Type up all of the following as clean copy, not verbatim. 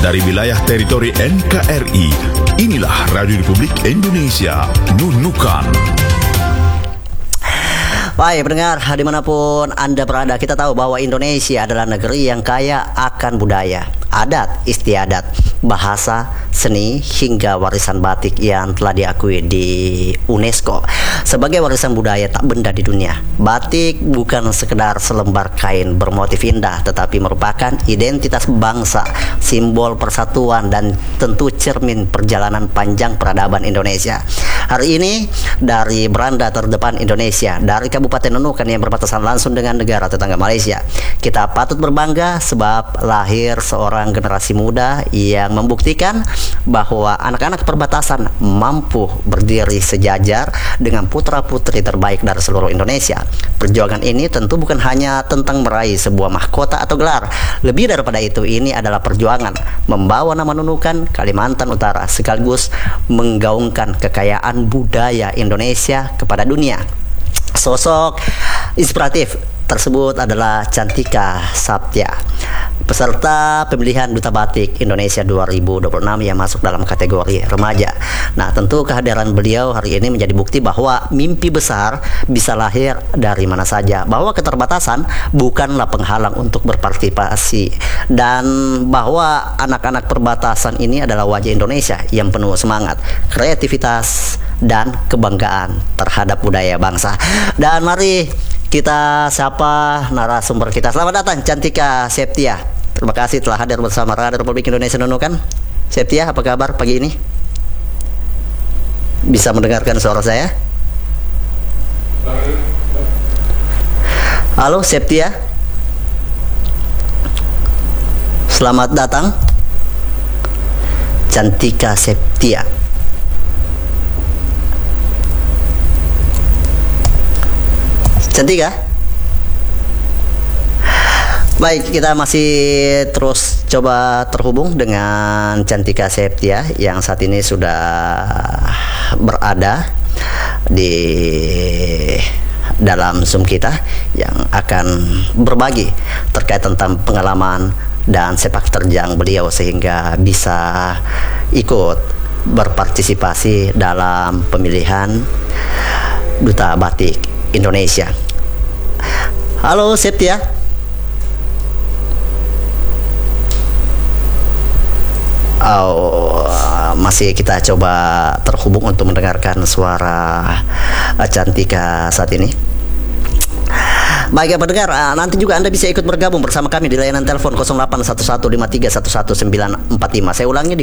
dari wilayah teritori NKRI. Inilah Radio Republik Indonesia, Nunukan. Baik pendengar, dimanapun Anda berada, kita tahu bahwa Indonesia adalah negeri yang kaya akan budaya, adat istiadat, bahasa, seni, hingga warisan batik yang telah diakui di UNESCO sebagai warisan budaya tak benda di dunia. Batik bukan sekedar selembar kain bermotif indah, tetapi merupakan identitas bangsa, simbol persatuan, dan tentu cermin perjalanan panjang peradaban Indonesia. Hari ini dari beranda terdepan Indonesia, dari Kabupaten Nunukan yang berbatasan langsung dengan negara tetangga Malaysia, kita patut berbangga sebab lahir seorang generasi muda yang membuktikan bahwa anak-anak perbatasan mampu berdiri sejajar dengan putra-putri terbaik dari seluruh Indonesia. Perjuangan ini tentu bukan hanya tentang meraih sebuah mahkota atau gelar. Lebih daripada itu, ini adalah perjuangan membawa nama Nunukan, Kalimantan Utara, sekaligus menggaungkan kekayaan budaya Indonesia kepada dunia. Sosok inspiratif tersebut adalah Cantika Saptia, peserta pemilihan Duta Batik Indonesia 2026 yang masuk dalam kategori remaja. Nah, tentu kehadiran beliau hari ini menjadi bukti bahwa mimpi besar bisa lahir dari mana saja, bahwa keterbatasan bukanlah penghalang untuk berpartisipasi, dan bahwa anak-anak perbatasan ini adalah wajah Indonesia yang penuh semangat, kreativitas, dan kebanggaan terhadap budaya bangsa. Dan mari kita sapa narasumber kita. Selamat datang Cantika Saptia. Terima kasih telah hadir bersama Radio Republik Indonesia Nunukan. Saptia, apa kabar pagi ini? Bisa mendengarkan suara saya? Halo Saptia. Selamat datang Cantika Saptia. Cantika? Baik, kita masih terus coba terhubung dengan Cantika Saptia yang saat ini sudah berada di dalam Zoom kita yang akan berbagi terkait tentang pengalaman dan sepak terjang beliau sehingga bisa ikut berpartisipasi dalam pemilihan Duta Batik Indonesia. Halo Saptia. Masih kita coba terhubung untuk mendengarkan suara Cantika saat ini. Baik pendengar, nanti juga Anda bisa ikut bergabung bersama kami di layanan telepon 081153111945. Saya ulangi di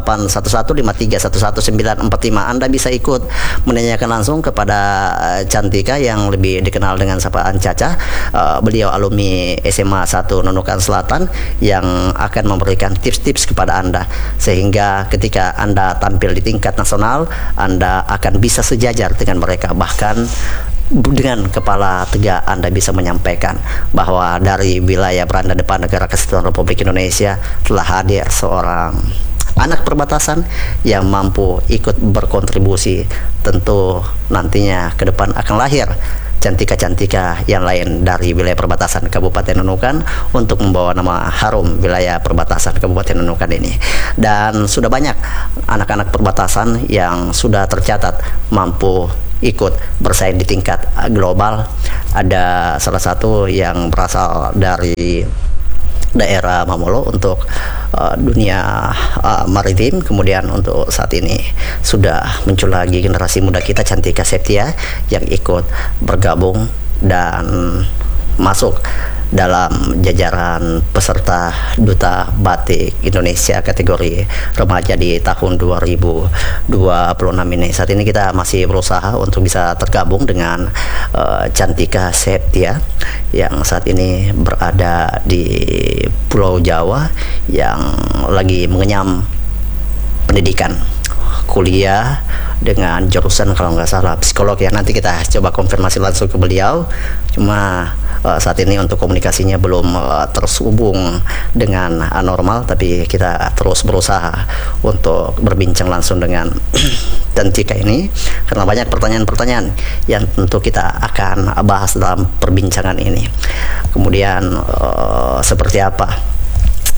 081153111945. Anda bisa ikut menanyakan langsung kepada Cantika yang lebih dikenal dengan sapaan Caca. Beliau alumni SMA 1 Nunukan Selatan yang akan memberikan tips-tips kepada Anda sehingga ketika Anda tampil di tingkat nasional, Anda akan bisa sejajar dengan mereka. Bahkan dengan kepala tegak Anda bisa menyampaikan bahwa dari wilayah beranda depan Negara Kesatuan Republik Indonesia telah hadir seorang anak perbatasan yang mampu ikut berkontribusi. Tentu nantinya ke depan akan lahir cantika-cantika yang lain dari wilayah perbatasan Kabupaten Nunukan untuk membawa nama harum wilayah perbatasan Kabupaten Nunukan ini. Dan sudah banyak anak-anak perbatasan yang sudah tercatat mampu ikut bersaing di tingkat global. Ada salah satu yang berasal dari daerah Mamolo untuk dunia maritim. Kemudian untuk saat ini sudah muncul lagi generasi muda kita Cantika Saptia yang ikut bergabung dan masuk dalam jajaran peserta Duta Batik Indonesia kategori remaja di tahun 2026 ini. Saat ini kita masih berusaha untuk bisa tergabung dengan Cantika Saptia yang saat ini berada di Pulau Jawa yang lagi mengenyam pendidikan kuliah dengan jurusan kalau nggak salah psikolog ya. Nanti kita coba konfirmasi langsung ke beliau. Cuma saat ini untuk komunikasinya belum terhubung dengan normal, tapi kita terus berusaha untuk berbincang langsung dengan Cantika ini karena banyak pertanyaan-pertanyaan yang tentu kita akan bahas dalam perbincangan ini. Kemudian seperti apa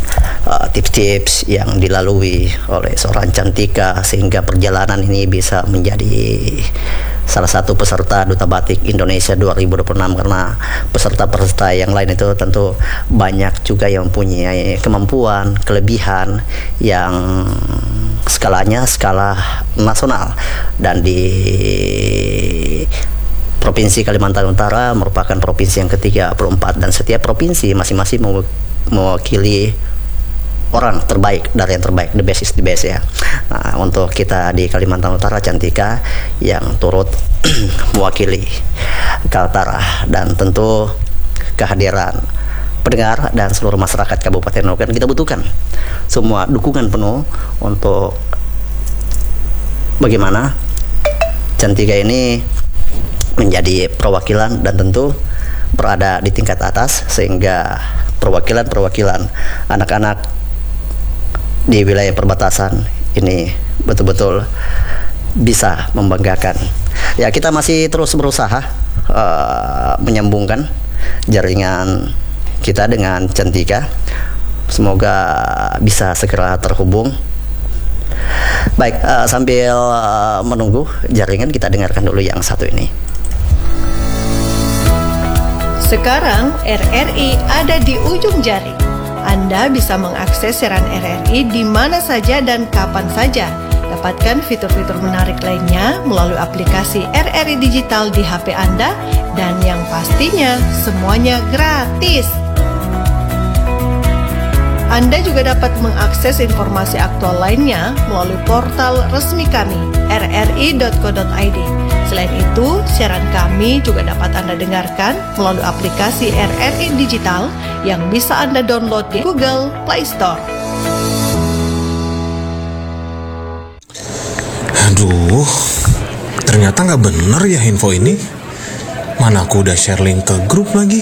tips-tips yang dilalui oleh seorang Cantika sehingga perjalanan ini bisa menjadi salah satu peserta Duta Batik Indonesia 2026, karena peserta-peserta yang lain itu tentu banyak juga yang mempunyai kemampuan, kelebihan yang skalanya skala nasional, dan di Provinsi Kalimantan Utara merupakan provinsi yang ke-34, dan setiap provinsi masing-masing mewakili orang terbaik dari yang terbaik, the best is the best ya. Nah, untuk kita di Kalimantan Utara, Cantika yang turut mewakili Kaltara, dan tentu kehadiran pendengar dan seluruh masyarakat Kabupaten Nunukan, kita butuhkan semua dukungan penuh untuk bagaimana Cantika ini menjadi perwakilan dan tentu berada di tingkat atas, sehingga perwakilan anak-anak di wilayah perbatasan ini betul-betul bisa membanggakan. Ya, kita masih terus berusaha menyambungkan jaringan kita dengan Cantika. Semoga bisa segera terhubung. Baik, sambil menunggu jaringan, kita dengarkan dulu yang satu ini. Sekarang RRI ada di ujung jari. Anda bisa mengakses siaran RRI di mana saja dan kapan saja. Dapatkan fitur-fitur menarik lainnya melalui aplikasi RRI Digital di HP Anda, dan yang pastinya semuanya gratis. Anda juga dapat mengakses informasi aktual lainnya melalui portal resmi kami, rri.co.id. Selain itu, siaran kami juga dapat Anda dengarkan melalui aplikasi RRI Digital yang bisa Anda download di Google Play Store. Aduh, ternyata nggak bener ya info ini. Mana aku udah share link ke grup lagi.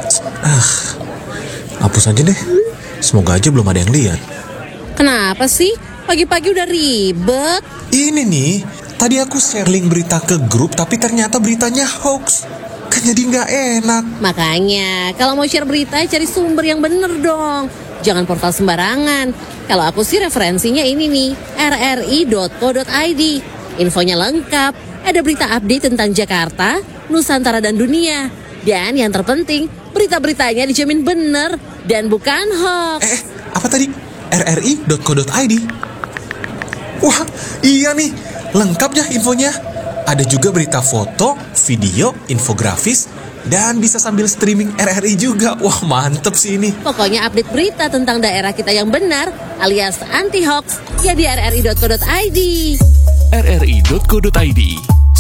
Hapus aja deh. Semoga aja belum ada yang lihat. Kenapa sih? Pagi-pagi udah ribet. Ini nih, tadi aku share link berita ke grup, tapi ternyata beritanya hoax. Kan jadi nggak enak. Makanya, kalau mau share berita, cari sumber yang bener dong. Jangan portal sembarangan. Kalau aku sih referensinya ini nih, rri.co.id. Infonya lengkap, ada berita update tentang Jakarta, Nusantara dan dunia. Dan yang terpenting, berita-beritanya dijamin bener dan bukan hoax. Apa tadi? rri.co.id? Wah, iya nih, lengkap ya infonya. Ada juga berita foto, video, infografis, dan bisa sambil streaming RRI juga. Wah, mantep sih ini. Pokoknya update berita tentang daerah kita yang benar alias anti hoax ya di rri.co.id. rri.co.id,